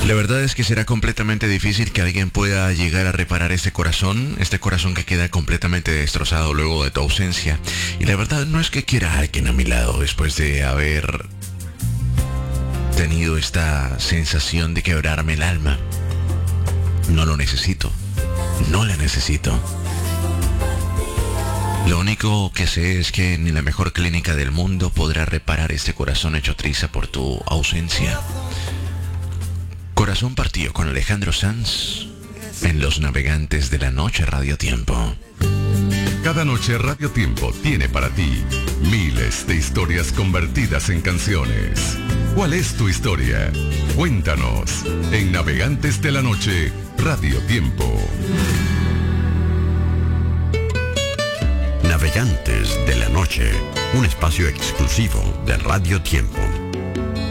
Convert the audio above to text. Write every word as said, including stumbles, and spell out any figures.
La verdad es que será completamente difícil que alguien pueda llegar a reparar este corazón, este corazón que queda completamente destrozado luego de tu ausencia. Y la verdad no es que quiera a alguien a mi lado después de haber tenido esta sensación de quebrarme el alma. No lo necesito, no la necesito. Lo único que sé es que ni la mejor clínica del mundo podrá reparar este corazón hecho triza por tu ausencia. Corazón partido con Alejandro Sanz en Los Navegantes de la Noche Radio Tiempo. Cada noche Radio Tiempo tiene para ti miles de historias convertidas en canciones. ¿Cuál es tu historia? Cuéntanos en Navegantes de la Noche Radio Tiempo. Navegantes de la Noche, un espacio exclusivo de Radio Tiempo.